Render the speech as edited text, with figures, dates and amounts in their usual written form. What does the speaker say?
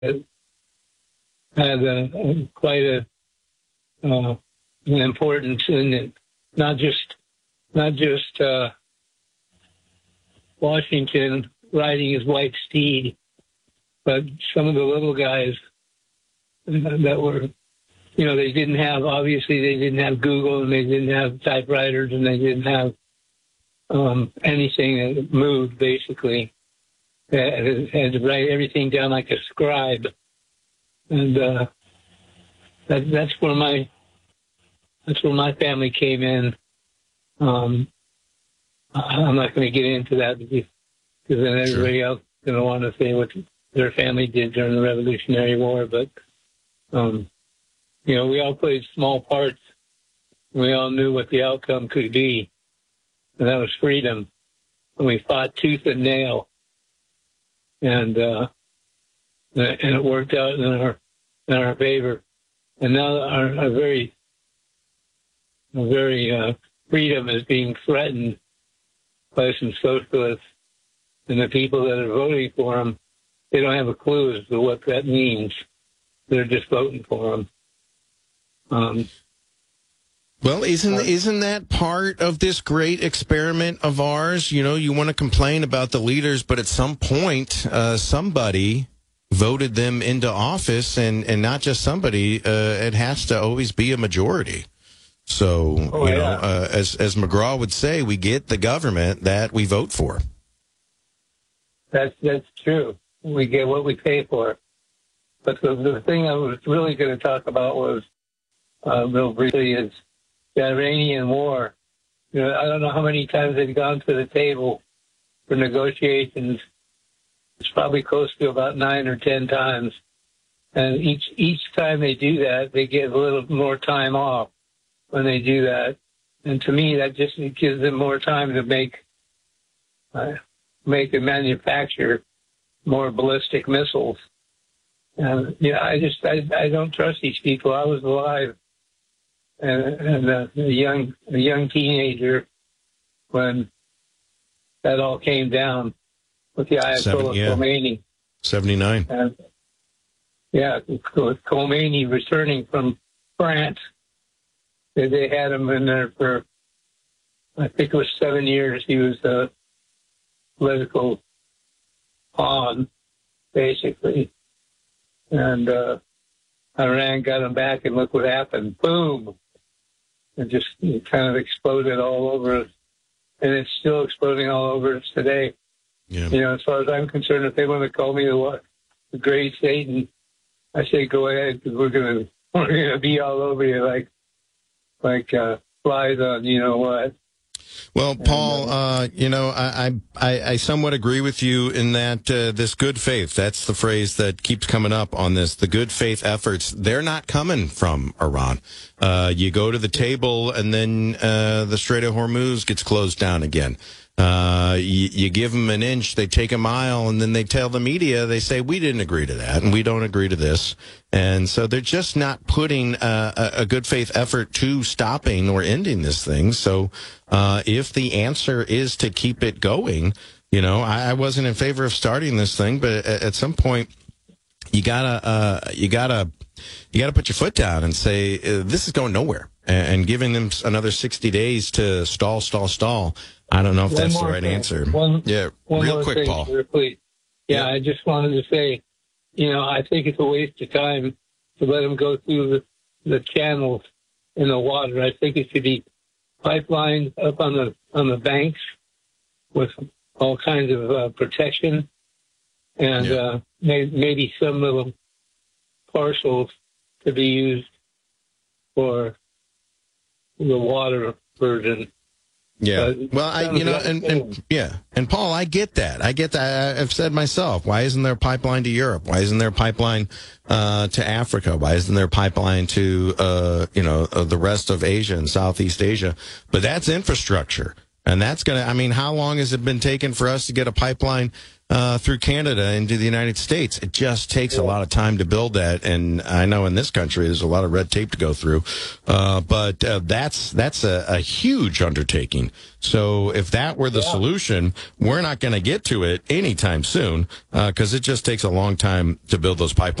had quite an importance in it. Not just Washington riding his white steed, but some of the little guys that were, they didn't have Google, and they didn't have typewriters, and they didn't have anything that moved, basically. They had to write everything down like a scribe. And that's where my family came in. I'm not going to get into that because then everybody else is going to want to say what their family did during the Revolutionary War. But, we all played small parts. We all knew what the outcome could be, and that was freedom. And we fought tooth and nail, and it worked out in our favor. And now our very freedom is being threatened by some socialists, and the people that are voting for them, they don't have a clue as to what that means. They're just voting for them. Well, isn't that part of this great experiment of ours? You want to complain about the leaders, but at some point, somebody voted them into office, and not just somebody. It has to always be a majority. So, as McGraw would say, we get the government that we vote for. That's true. We get what we pay for. But the thing I was really going to talk about was, real briefly, is the Iranian war. I don't know how many times they've gone to the table for negotiations. It's probably close to about 9 or 10 times. And each time they do that, they get a little more time off when they do that. And to me, that just gives them more time to make and manufacture more ballistic missiles. And I don't trust these people. I was alive and a young teenager when that all came down with the Ayatollah Khomeini. 79. And, with Khomeini returning from France. They had him in there for, I think it was 7 years. He was a political pawn, basically. And Iran got him back, and look what happened. Boom! It kind of exploded all over us. And it's still exploding all over us today. Yeah. As far as I'm concerned, if they want to call me the great Satan, I say go ahead, because we're gonna be all over you like flies on what. Well, Paul, I somewhat agree with you in that this good faith, that's the phrase that keeps coming up on this, the good faith efforts, they're not coming from Iran. You go to the table and then the Strait of Hormuz gets closed down again. You give them an inch, they take a mile, and then they tell the media, they say, we didn't agree to that, and we don't agree to this. And so they're just not putting a good faith effort to stopping or ending this thing. So if the answer is to keep it going, I wasn't in favor of starting this thing, but at some point you gotta put your foot down and say, this is going nowhere, and giving them another 60 days to stall. I don't know if that's the right answer. Real quick, Paul. Yeah, I just wanted to say, I think it's a waste of time to let them go through the channels in the water. I think it should be pipelined up on the banks with all kinds of protection, and maybe some little parcels to be used for the water version. Yeah. Well, and Paul, I get that. I've said myself, why isn't there a pipeline to Europe? Why isn't there a pipeline to Africa? Why isn't there a pipeline to the rest of Asia and Southeast Asia? But that's infrastructure, and that's how long has it been taken for us to get a pipeline through Canada into the United States. It just takes a lot of time to build that, and I know in this country there's a lot of red tape to go through. But that's a huge undertaking. So if that were the solution, we're not going to get to it anytime soon because it just takes a long time to build those pipelines.